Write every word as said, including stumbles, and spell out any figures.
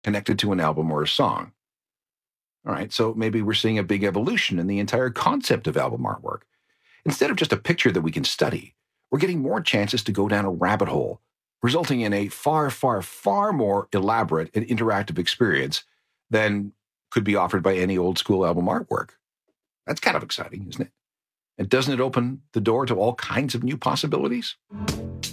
connected to an album or a song. All right, so maybe we're seeing a big evolution in the entire concept of album artwork. Instead of just a picture that we can study, we're getting more chances to go down a rabbit hole, resulting in a far, far, far more elaborate and interactive experience than could be offered by any old school album artwork. That's kind of exciting, isn't it? And doesn't it open the door to all kinds of new possibilities?